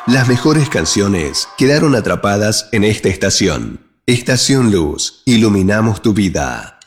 Las mejores canciones quedaron atrapadas en esta estación. Estación Luz, iluminamos tu vida.